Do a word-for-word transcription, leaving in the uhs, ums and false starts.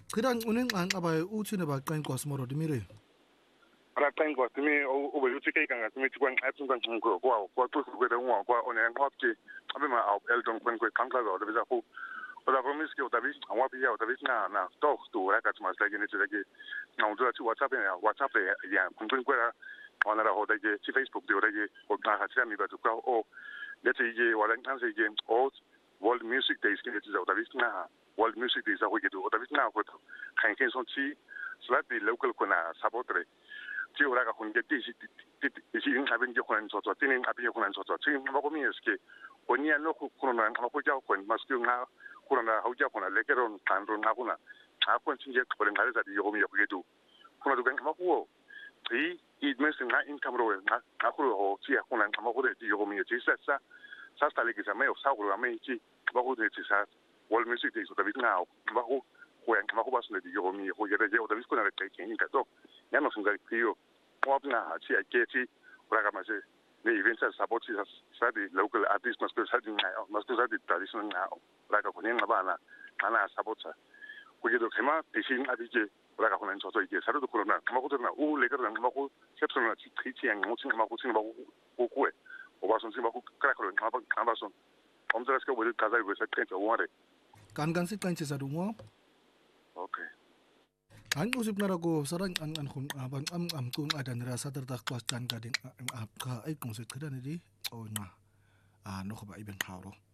Qhidang unenqanqa abaye uthi nebaqenqwa smoro dimire. Ra qenqwa timi o be uthi ke kanga timi tsikwa nqatsi ngqonqo kwa kwa tsu ku re ngwa kwa one nqapke abe ma au eldon kwen kwen qanqa zo de biza ku oda promise ke otabi anwa bi ya otabi na na talk to ra ka tsma sla ke ne tseke na uzo tsi WhatsApp ya WhatsApp ya kwen kwen ona ra hoda ke ci Facebook de ora ke o na ha tsya mi ba tu ka o letse je wala nkanse je o World Music Days ke tsi zo otabi na World Music Days a ho ke tu otabi na ko kan ke son ci slightly local kuna sabotre ti ora ka hunge ti si ti si in abin je kuna so so tin abin je kuna so so ti ma ko mi eske oni ano ku kuna na ko ja ko maske nga kuna ha ja kuna lekeron kan ron na kuna ha ko tin je ko le ngale za di yo mi yo ke tu kuna du kan ma ko ti i mes na income ro na na ko ho ti kuna ma ko di yo mi ti sa sa sa sta le ke sa me o sa ko me ti ba ko ti sa World Music Days so da bitna ba ko ko en ma ko ba so di yo mi ko je de o da bis kuna le ke kin ka to ya no funga kiyo wapna chi aketi uraga mase ne events saboti sa di local artists must sa di na must sa di traditional na uraga kunen bana ana sabota kujedo kema tishin abije uraga kunen so so ije sa do corona kama ko na u le ka na ma ko sepsona chi chi chi ang mo chi ma ko chi ba ko ko o ba son chi ba ko kra ko na ba ka ba son om dras ka wele kaza go sa tento wore Kan kan si kanche sa dungo. Okay. Ang usip na rago sarang an an kun abang am am kun ada ngerasa tertakwas can kading ka ay kung sit kada ni di o na ano ko ba ibang haro